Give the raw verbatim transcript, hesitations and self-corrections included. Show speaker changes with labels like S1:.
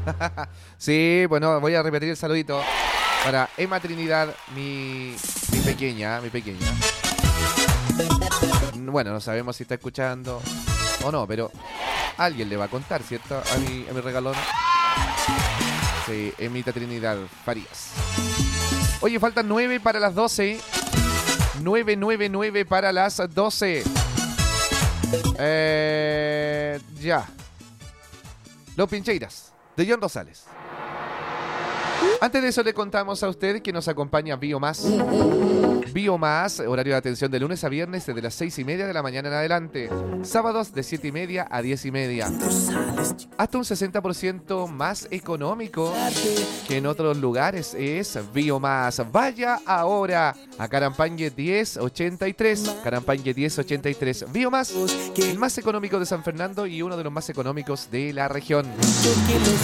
S1: Sí, bueno, voy a repetir el saludito para Emma Trinidad, mi, mi pequeña, mi pequeña. Bueno, no sabemos si está escuchando o no, pero alguien le va a contar, ¿cierto? A mi, a mi regalón. Sí, Emita Trinidad Farías. Oye, faltan nueve para las doce. nueve, nueve, nueve para las doce. Eh, ya. Los Pincheiras, de John Rosales. Antes de eso le contamos a usted que nos acompaña Biomás. Biomás, horario de atención de lunes a viernes desde las seis y media de la mañana en adelante. Sábados de siete y media a diez y media. Hasta un sesenta por ciento más económico que en otros lugares es Biomás. Vaya ahora a Carampañe diez ochenta y tres. Carampañe diez ochenta y tres. Biomás, el más económico de San Fernando y uno de los más económicos de la región.